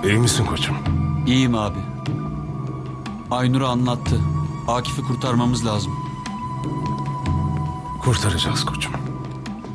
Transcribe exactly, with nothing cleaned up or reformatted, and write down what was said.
İyi misin koçum? İyiyim abi. Aynur'a anlattı. Akif'i kurtarmamız lazım. Kurtaracağız koçum.